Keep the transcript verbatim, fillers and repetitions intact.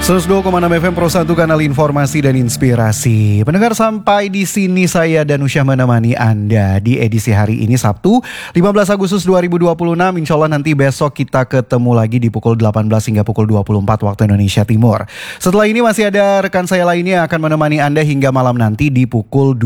seratus dua koma enam F M Pro satu, kanal informasi dan inspirasi. Pendengar, sampai di sini saya Danusyah menemani Anda di edisi hari ini Sabtu lima belas Agustus dua ribu dua puluh enam. Insya Allah nanti besok kita ketemu lagi di pukul delapan belas hingga pukul dua puluh empat waktu Indonesia Timur. Setelah ini masih ada rekan saya lainnya yang akan menemani Anda hingga malam nanti di pukul